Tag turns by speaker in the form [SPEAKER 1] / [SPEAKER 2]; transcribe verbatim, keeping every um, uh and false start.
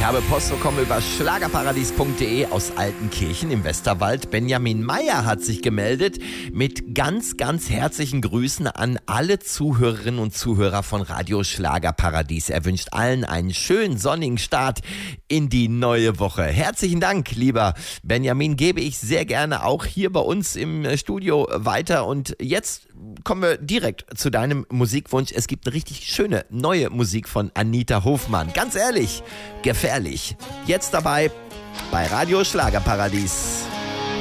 [SPEAKER 1] Ich habe Post bekommen über schlagerparadies punkt de aus Altenkirchen im Westerwald. Benjamin Meyer hat sich gemeldet mit ganz, ganz herzlichen Grüßen an alle Zuhörerinnen und Zuhörer von Radio Schlagerparadies. Er wünscht allen einen schönen sonnigen Start in die neue Woche. Herzlichen Dank, lieber Benjamin, gebe ich sehr gerne auch hier bei uns im Studio weiter. Und jetzt kommen wir direkt zu deinem Musikwunsch. Es gibt eine richtig schöne neue Musik von Anita Hofmann. Ganz ehrlich, gefährlich. Jetzt dabei bei Radio Schlagerparadies.